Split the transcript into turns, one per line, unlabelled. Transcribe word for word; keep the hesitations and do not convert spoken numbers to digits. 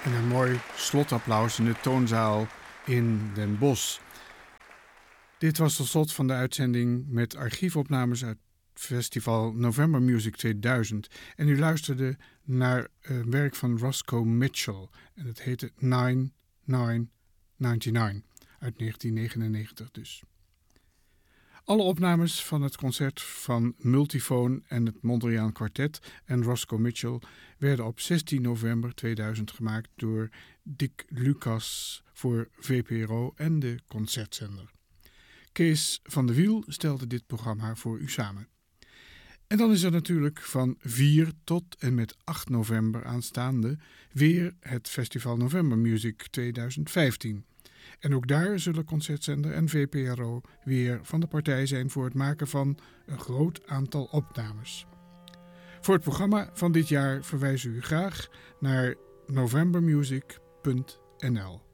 En een mooi slotapplaus in de toonzaal in Den Bosch. Dit was tot slot van de uitzending met archiefopnames uit festival November Music tweeduizend. En u luisterde naar een werk van Roscoe Mitchell. En het heette nine nine negenennegentig uit negentien negenennegentig dus. Alle opnames van het concert van Multifoon en het Mondriaan Quartet en Roscoe Mitchell werden op zestien november tweeduizend gemaakt door Dick Lucas voor V P R O en de Concertzender. Kees van de Wiel stelde dit programma voor u samen. En dan is er natuurlijk van vier tot en met acht november aanstaande weer het Festival November Music tweeduizend vijftien. En ook daar zullen Concertzender en V P R O weer van de partij zijn voor het maken van een groot aantal opnames. Voor het programma van dit jaar verwijzen we u graag naar novembermusic punt n l.